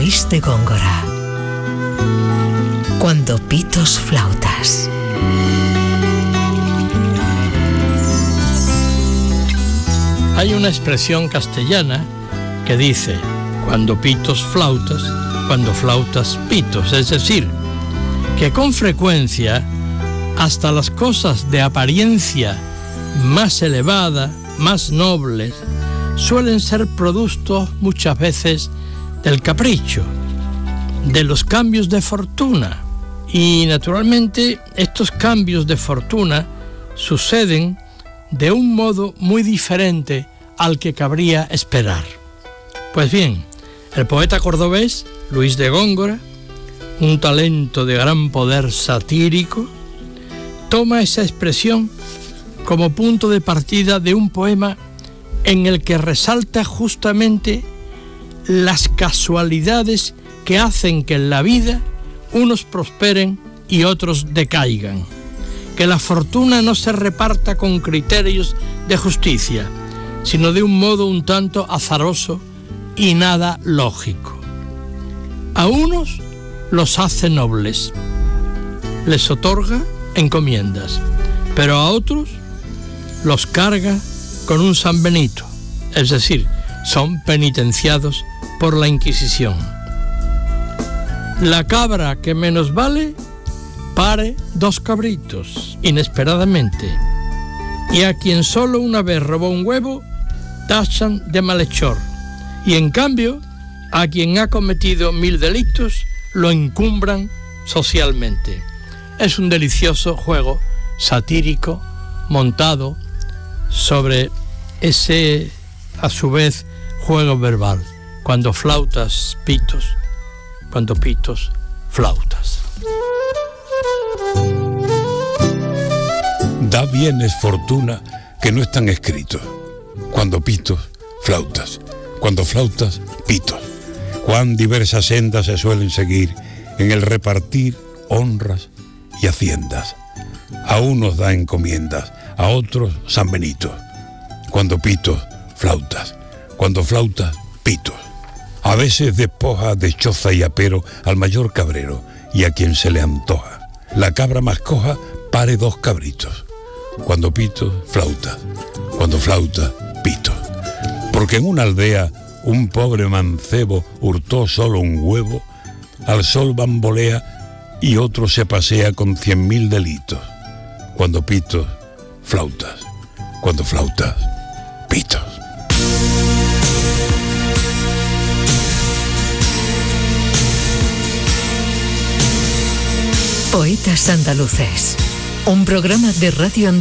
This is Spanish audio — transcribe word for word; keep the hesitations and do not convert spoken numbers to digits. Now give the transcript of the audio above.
Luis de Góngora. Cuando pitos flautas. Hay una expresión castellana que dice, cuando pitos flautas, cuando flautas pitos, es decir, que con frecuencia hasta las cosas de apariencia más elevada, más nobles, suelen ser productos muchas veces del capricho, de los cambios de fortuna. Y naturalmente estos cambios de fortuna suceden de un modo muy diferente al que cabría esperar. Pues bien, el poeta cordobés Luis de Góngora, un talento de gran poder satírico, toma esa expresión como punto de partida de un poema en el que resalta justamente las casualidades que hacen que en la vida unos prosperen y otros decaigan, que la fortuna no se reparta con criterios de justicia, sino de un modo un tanto azaroso y nada lógico. A unos los hace nobles, les otorga encomiendas, pero a otros los carga con un San Benito, es decir, son penitenciados por la Inquisición. La cabra que menos vale pare dos cabritos inesperadamente, y a quien solo una vez robó un huevo tachan de malhechor, y en cambio a quien ha cometido mil delitos lo encumbran socialmente. Es un delicioso juego satírico montado sobre ese, a su vez, juego verbal. Cuando flautas, pitos, cuando pitos, flautas. Da bienes fortuna que no están escritos. Cuando pitos, flautas. Cuando flautas, pitos. Cuán diversas sendas se suelen seguir en el repartir honras y haciendas. A unos da encomiendas, a otros San Benito. Cuando pitos, flautas. Cuando flautas, pitos. A veces despoja de choza y apero al mayor cabrero y a quien se le antoja. La cabra más coja pare dos cabritos. Cuando pitos, flautas. Cuando flautas, pitos. Porque en una aldea un pobre mancebo hurtó solo un huevo, al sol bambolea y otro se pasea con cien mil delitos. Cuando pitos, flautas. Cuando flautas, pitos. Poetas Andaluces, un programa de Radio